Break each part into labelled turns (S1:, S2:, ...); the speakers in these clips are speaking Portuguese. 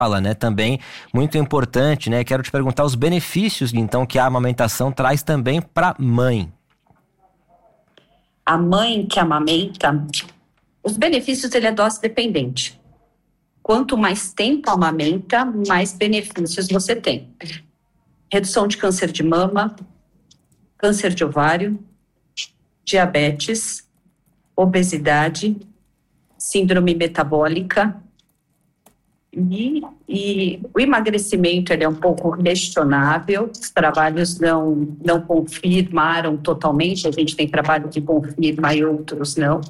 S1: fala, né? Também muito importante, né? Quero te perguntar os benefícios, então, que a amamentação traz também para a mãe.
S2: A mãe que amamenta, os benefícios, ele é dose dependente. Quanto mais tempo amamenta, mais benefícios você tem. Redução de câncer de mama, câncer de ovário, diabetes, obesidade, síndrome metabólica e o emagrecimento, ele é um pouco questionável. Os trabalhos não confirmaram totalmente, a gente tem trabalho que confirma e outros não.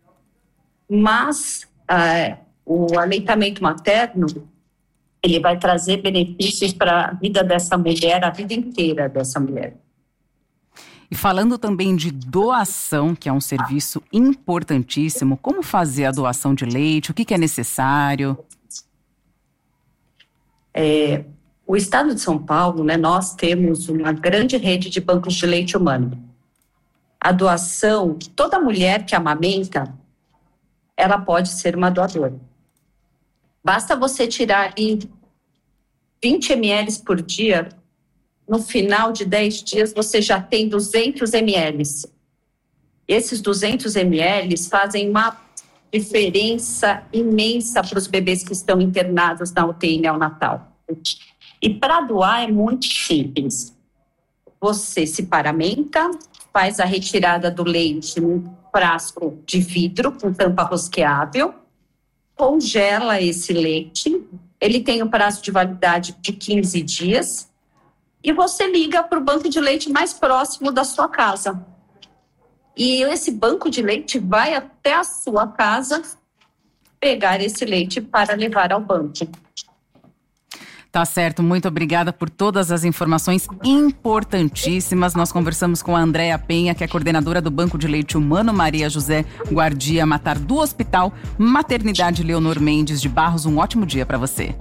S2: Mas o aleitamento materno, ele vai trazer benefícios para a vida dessa mulher, a vida inteira dessa mulher.
S3: E falando também de doação, que é um serviço importantíssimo, como fazer a doação de leite, o que é necessário?
S2: O estado de São Paulo, né, nós temos uma grande rede de bancos de leite humano. A doação, toda mulher que amamenta, ela pode ser uma doadora. Basta você tirar ali 20 ml por dia, no final de 10 dias você já tem 200 ml. Esses 200 ml fazem uma diferença imensa para os bebês que estão internados na UTI neonatal. E para doar é muito simples. Você se paramenta, faz a retirada do leite num frasco de vidro com tampa rosqueável, congela esse leite, ele tem um prazo de validade de 15 dias e você liga para o banco de leite mais próximo da sua casa. E esse banco de leite vai até a sua casa pegar esse leite para levar ao banco.
S3: Tá certo, muito obrigada por todas as informações importantíssimas. Nós conversamos com a Andréa Penha, que é coordenadora do Banco de Leite Humano Maria José Guardia Matar do Hospital Maternidade Leonor Mendes de Barros. Um ótimo dia para você.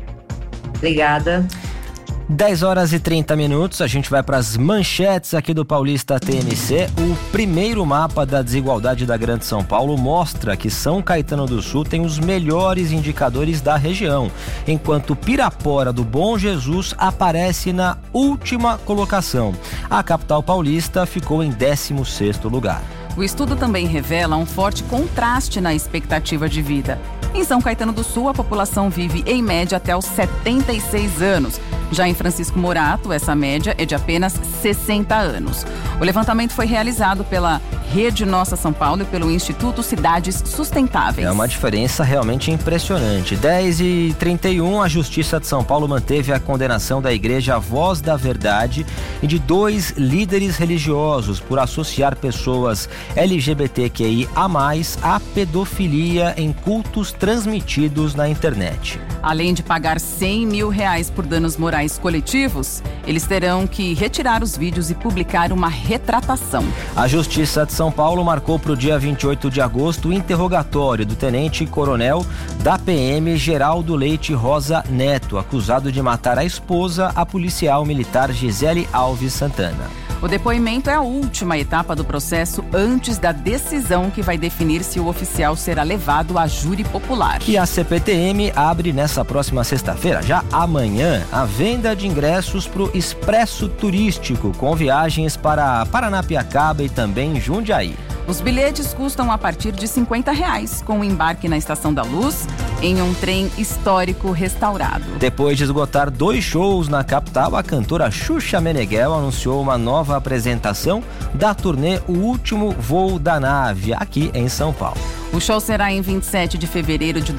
S2: Obrigada.
S1: 10 horas e 30 minutos, a gente vai para as manchetes aqui do Paulista TMC. O primeiro mapa da desigualdade da Grande São Paulo mostra que São Caetano do Sul tem os melhores indicadores da região, enquanto Pirapora do Bom Jesus aparece na última colocação. A capital paulista ficou em 16º lugar.
S3: O estudo também revela um forte contraste na expectativa de vida. Em São Caetano do Sul, a população vive, em média, até os 76 anos. Já em Francisco Morato, essa média é de apenas 60 anos. O levantamento foi realizado pela Rede Nossa São Paulo e pelo Instituto Cidades Sustentáveis.
S1: É uma diferença realmente impressionante. 10h31, a Justiça de São Paulo manteve a condenação da Igreja Voz da Verdade e de 2 líderes religiosos por associar pessoas LGBTQIA+, à pedofilia em cultos transmitidos na internet.
S3: Além de pagar R$100 mil por danos morais coletivos, eles terão que retirar os vídeos e publicar uma retratação.
S1: A Justiça de São Paulo marcou para o dia 28 de agosto o interrogatório do tenente-coronel da PM Geraldo Leite Rosa Neto, acusado de matar a esposa, a policial militar Gisele Alves Santana.
S3: O depoimento é a última etapa do processo antes da decisão que vai definir se o oficial será levado a júri popular.
S1: E a CPTM abre nessa próxima sexta-feira, já amanhã, a venda de ingressos para o Expresso Turístico, com viagens para Paranapiacaba e também Jundiaí.
S3: Os bilhetes custam a partir de R$50, com embarque na Estação da Luz, em um trem histórico restaurado.
S1: Depois de esgotar 2 shows na capital, a cantora Xuxa Meneghel anunciou uma nova apresentação da turnê O Último Voo da Nave, aqui em São Paulo.
S3: O show será em 27 de fevereiro de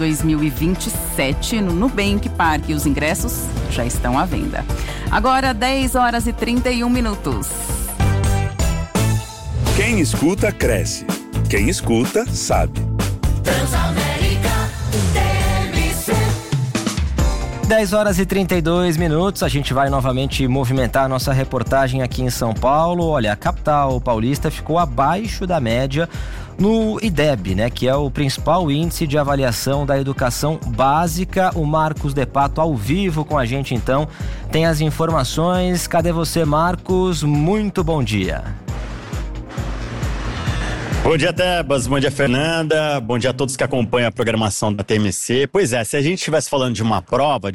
S3: 2027, no Nubank Park, e os ingressos já estão à venda. Agora, 10 horas e 31 minutos.
S4: Quem escuta, cresce. Quem escuta, sabe.
S5: Transamérica TMC.
S1: 10 horas e 32 minutos, a gente vai novamente movimentar a nossa reportagem aqui em São Paulo. Olha, a capital paulista ficou abaixo da média no IDEB, né, que é o principal índice de avaliação da educação básica. O Marcos De Pato ao vivo com a gente, então, tem as informações. Cadê você, Marcos? Muito bom dia.
S6: Bom dia, Tebas. Bom dia, Fernanda. Bom dia a todos que acompanham a programação da TMC. Pois é, se a gente estivesse falando de uma prova,